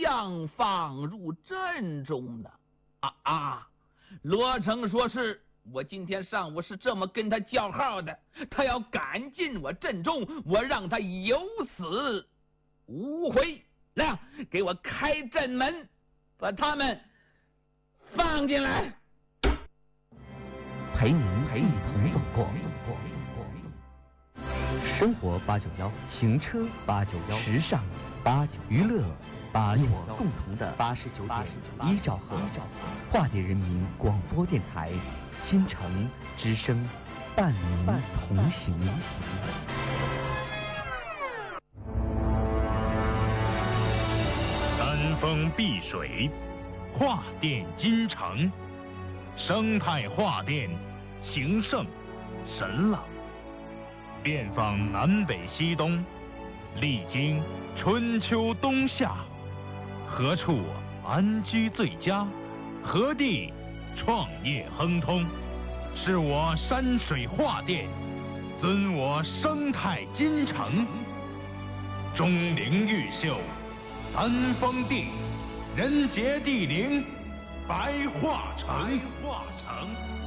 将放入阵中呢？罗成说是。我今天上午是这么跟他叫号的，他要赶进我阵中，我让他有死无悔。来，给我开阵门，把他们放进来。 陪您一同走过生活891，行车891，时尚891，娱乐891，共同的89.1兆赫，化蝶人民广播电台。新城之声，伴您同行。 山峰碧水，画电金城，生态画电，情圣神朗，遍访南北西东，历经春秋冬夏，何处安居最佳？何地创业亨通？是我山水画电，尊我生态金城。钟灵毓秀，三峰地，人杰地灵，白桦城。